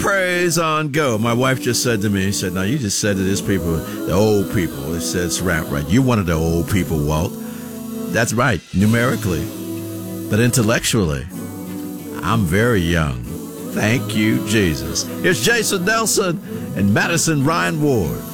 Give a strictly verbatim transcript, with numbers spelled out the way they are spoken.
Praise on Go. My wife just said to me, she said, now you just said to this people, the old people. It says rap right. You're one of the old people, Walt. That's right, numerically. But intellectually, I'm very young. Thank you, Jesus. Here's Jason Nelson and Madison Ryan Ward.